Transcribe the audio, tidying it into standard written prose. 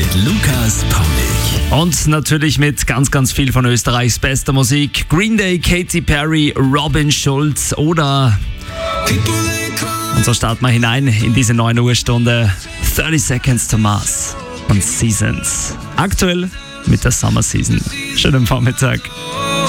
mit Lukas Paulik. Und natürlich mit ganz, ganz viel von Österreichs bester Musik. Green Day, Katy Perry, Robin Schulz oder... Und so starten wir hinein in diese 9 Uhr Stunde. 30 Seconds to Mars und Seasons. Aktuell mit der Summer Season. Schönen Vormittag.